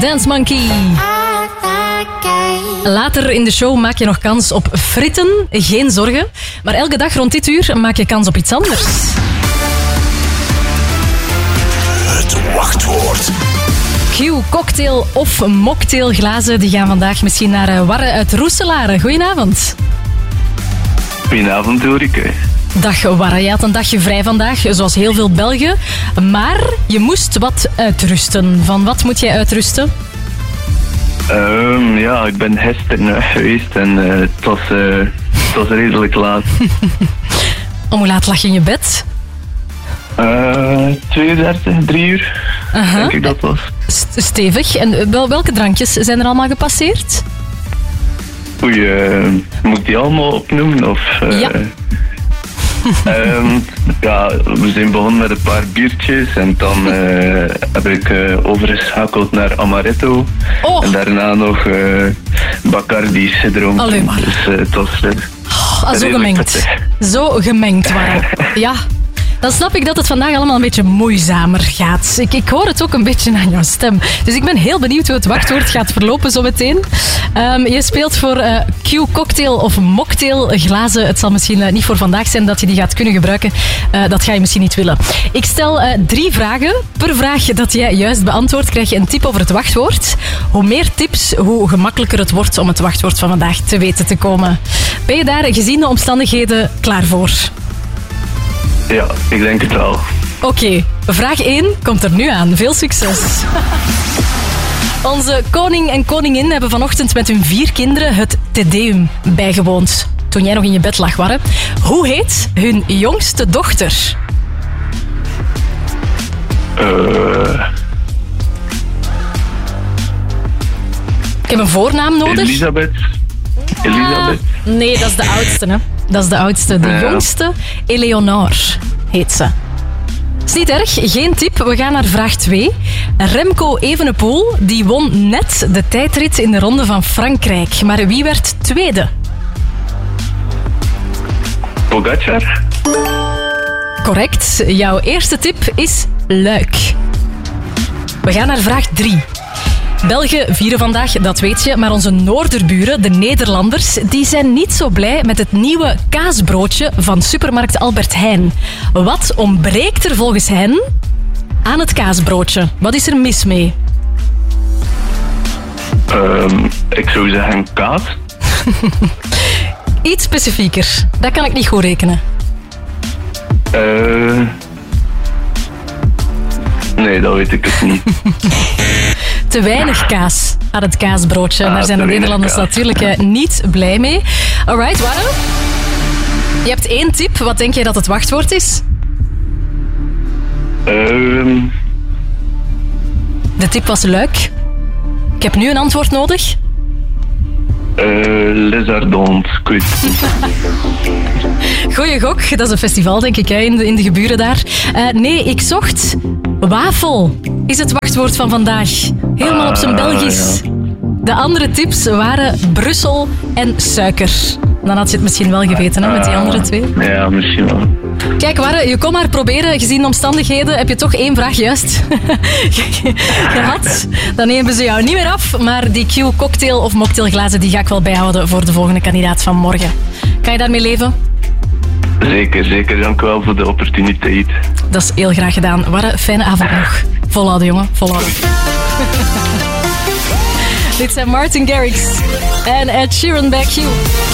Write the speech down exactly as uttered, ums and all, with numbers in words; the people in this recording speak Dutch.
Dance Monkey. Later in de show maak je nog kans op fritten. Geen zorgen. Maar elke dag rond dit uur maak je kans op iets anders. Het wachtwoord. Q, cocktail of mocktailglazen die gaan vandaag misschien naar Warre uit Roeselare. Goedenavond. Goedenavond, Ulrike. Dag Warre, je had een dagje vrij vandaag, zoals heel veel Belgen. Maar je moest wat uitrusten. Van wat moet jij uitrusten? Um, ja, ik ben gisteren geweest en uh, het, was, uh, het was redelijk laat. Om hoe laat lag je in je bed? Uh, tweeëndertig, drie uur, uh-huh. Denk ik dat was. St- stevig. En wel, welke drankjes zijn er allemaal gepasseerd? Oei, uh, moet ik die allemaal opnoemen? Of, uh, ja. um, ja, we zijn begonnen met een paar biertjes en dan uh, heb ik uh, overgeschakeld naar Amaretto. Oh. En daarna nog uh, Bacardi gedronken. Allee, maar. Dus uh, het was uh, oh, zo gemengd. Zo gemengd, Warre. Ja. Dan snap ik dat het vandaag allemaal een beetje moeizamer gaat. Ik, ik hoor het ook een beetje aan jouw stem. Dus ik ben heel benieuwd hoe het wachtwoord gaat verlopen zometeen. Um, je speelt voor uh, Q cocktail of mocktail glazen. Het zal misschien uh, niet voor vandaag zijn dat je die gaat kunnen gebruiken. Uh, dat ga je misschien niet willen. Ik stel uh, drie vragen. Per vraag dat jij juist beantwoordt, krijg je een tip over het wachtwoord. Hoe meer tips, hoe gemakkelijker het wordt om het wachtwoord van vandaag te weten te komen. Ben je daar gezien de omstandigheden klaar voor? Ja, ik denk het wel. Oké, okay, vraag één komt er nu aan. Veel succes. Onze koning en koningin hebben vanochtend met hun vier kinderen het Te Deum bijgewoond. Toen jij nog in je bed lag, Warre. Hoe heet hun jongste dochter? Uh... Ik heb een voornaam nodig. Elisabeth. Elisabeth. Ah, nee, dat is de oudste, hè. Dat is de oudste. De ja. jongste, Eleonore, heet ze. Is niet erg, geen tip. We gaan naar vraag twee. Remco Evenepoel die won net de tijdrit in de Ronde van Frankrijk. Maar wie werd tweede? Pogacar. Correct. Jouw eerste tip is Luik. We gaan naar vraag drie. Belgen vieren vandaag, dat weet je, maar onze noorderburen, de Nederlanders, die zijn niet zo blij met het nieuwe kaasbroodje van supermarkt Albert Heijn. Wat ontbreekt er volgens hen aan het kaasbroodje? Wat is er mis mee? Um, ik zou zeggen kaas. Iets specifieker. Dat kan ik niet goed rekenen. Uh, nee, dat weet ik het niet. Te weinig kaas aan het kaasbroodje. Ah, Daar zijn de Nederlanders kaas. natuurlijk uh, niet blij mee. Alright, Warre. Je hebt één tip. Wat denk jij dat het wachtwoord is? Um. De tip was Luik. Ik heb nu een antwoord nodig. Uh, Les Ardentes, ik weet het niet. Goeie gok, dat is een festival denk ik, hè, in, de, in de geburen daar. Uh, nee, ik zocht wafel, is het wachtwoord van vandaag. Helemaal op zijn Belgisch. Ja. De andere tips waren Brussel en suiker. Dan had je het misschien wel geweten, hè, met die andere twee. Ja, misschien wel. Kijk, Warre, je kon maar proberen. Gezien de omstandigheden heb je toch één vraag juist gehad. Dan nemen ze jou niet meer af. Maar die Q cocktail of mocktailglazen die ga ik wel bijhouden voor de volgende kandidaat van morgen. Kan je daarmee leven? Zeker, zeker. Dank u wel voor de opportuniteit. Dat is heel graag gedaan. Warre, fijne avond nog. Volhouden, jongen. Volhouden. Dit zijn Martin Garrix en Ed Sheeran Back You.